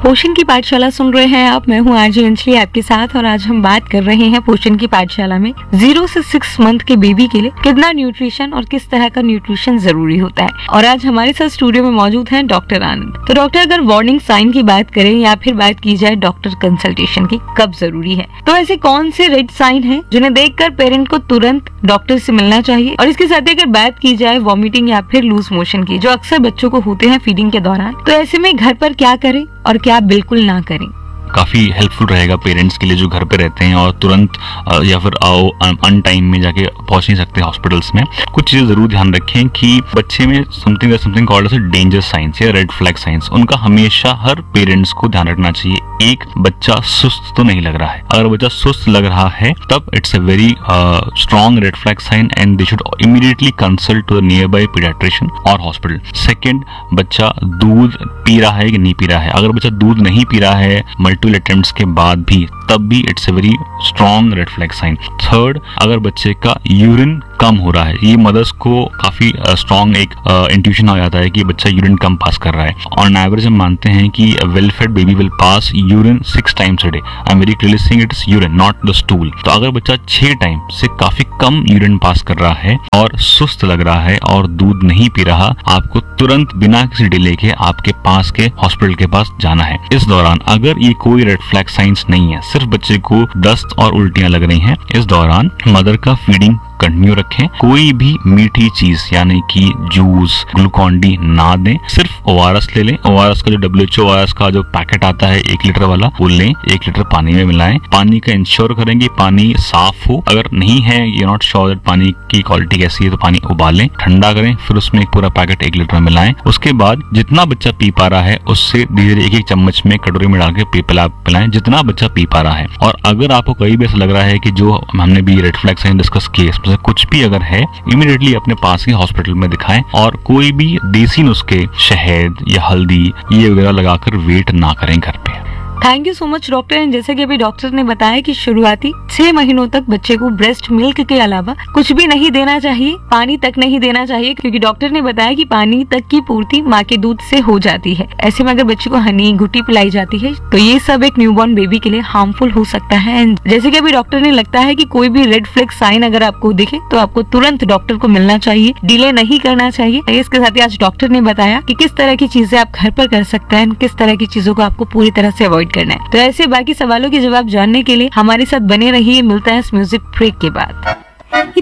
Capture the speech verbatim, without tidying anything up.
पोषण की पाठशाला सुन रहे हैं आप। मैं हूँ आरजे अंजलि आपके साथ और आज हम बात कर रहे हैं पोषण की पाठशाला में जीरो से सिक्स मंथ के बेबी के लिए कितना न्यूट्रिशन और किस तरह का न्यूट्रिशन जरूरी होता है। और आज हमारे साथ स्टूडियो में मौजूद हैं डॉक्टर आनंद। तो डॉक्टर, अगर वार्निंग साइन की बात करें या फिर बात की जाए डॉक्टर कंसल्टेशन की, कब जरूरी है, तो ऐसे कौन से रेड साइन हैं जिन्हें देखकर पेरेंट को तुरंत डॉक्टर से मिलना चाहिए? और इसके साथ ही अगर बात की जाए वॉमिटिंग या फिर लूज मोशन की, जो अक्सर बच्चों को होते हैं फीडिंग के दौरान, तो ऐसे में घर पर क्या करें और क्या बिल्कुल ना करें? काफ़ी हेल्पफुल रहेगा पेरेंट्स के लिए जो घर पे रहते हैं और तुरंत या फिर आओ अन टाइम में जाके पहुंच नहीं सकते हॉस्पिटल्स में। कुछ चीज़ें ज़रूर ध्यान रखें कि बच्चे में something something called as danger science या रेड फ्लैग साइंस, उनका हमेशा हर पेरेंट्स को ध्यान रखना चाहिए। एक, बच्चा सुस्त तो नहीं लग रहा है। अगर बच्चा सुस्त लग रहा है तब it's a very strong red flag sign and they should immediately consult to the near by paediatrician और हॉस्पिटल। सेकेंड, बच्चा दूध पी रहा है कि नहीं पी रहा है। अगर बच्चा दूध नहीं पी रहा है मल्टीपल अटेम्प्ट्स के बाद भी, तब भी it's a very strong red flag sign. Third, अगर बच्चे का यूरिन कम हो रहा है, ये मदर्स को काफी स्ट्रॉन्ग एक इंट्यूशन आ जाता है कि बच्चा यूरिन कम पास कर रहा है। ऑन एवरेज हम मानते हैं कि well fade baby will pass urine six times a day. I am very clearly saying it is urine, not the stool. तो अगर बच्चा छह टाइम से काफी कम यूरिन पास कर रहा है और सुस्त लग रहा है और दूध नहीं पी रहा, आपको तुरंत बिना किसी डिले के आपके पास के हॉस्पिटल के पास जाना है। इस दौरान अगर ये कोई रेड फ्लैग साइंस नहीं है, सिर्फ बच्चे को दस्त और उल्टियां लग रही हैं, इस दौरान मदर का फीडिंग कंटिन्यू रखें। कोई भी मीठी चीज यानी कि जूस, ग्लूकॉन डी ना दें। सिर्फ ओआरएस ले लें। ओआरएस का जो डब्ल्यूएचओ ओआरएस का जो पैकेट आता है एक लीटर वाला, वो लें, एक लीटर पानी में मिलाएं। पानी का इंश्योर करेंगे पानी साफ हो। अगर नहीं है, यू नॉट श्योर दैट पानी की क्वालिटी कैसी है, तो पानी उबालें, ठंडा करें, फिर उसमें एक पूरा पैकेट एक लीटर में मिलाएं। उसके बाद जितना बच्चा पी पा रहा है उससे धीरे धीरे एक एक चम्मच में कटोरी में डाल के पिलाएं, जितना बच्चा पी पा रहा है। और अगर आपको कहीं भी ऐसा लग रहा है कि जो हमने भी रेड फ्लैग साइन डिस्कस किए इसमें कुछ भी अगर है, इमीडिएटली अपने पास के हॉस्पिटल में दिखाएं और कोई भी देसी नुस्खे, शहद या हल्दी ये वगैरह लगाकर वेट ना करें घर पे। Thank you so much doctor. जैसे कि अभी डॉक्टर ने बताया कि शुरुआती छह महीनों तक बच्चे को ब्रेस्ट मिल्क के अलावा कुछ भी नहीं देना चाहिए, पानी तक नहीं देना चाहिए, क्योंकि डॉक्टर ने बताया कि पानी तक की पूर्ति माँ के दूध से हो जाती है। ऐसे में अगर बच्चे को हनी, घुटी पिलाई जाती है तो ये सब एक न्यूबॉर्न बेबी के लिए हार्मफुल हो सकता है। जैसे कि अभी डॉक्टर ने लगता है कि कोई भी रेड फ्लैग साइन अगर आपको दिखे तो आपको तुरंत डॉक्टर को मिलना चाहिए, डिले नहीं करना चाहिए। इसके साथ ही आज डॉक्टर ने बताया कि किस तरह की चीजें आप घर पर कर सकते हैं, किस तरह की चीजों को आपको पूरी तरह से अवॉइड करना है। तो ऐसे बाकी सवालों के जवाब जानने के लिए हमारे साथ बने रहिए। मिलता है इस म्यूजिक ब्रेक के बाद।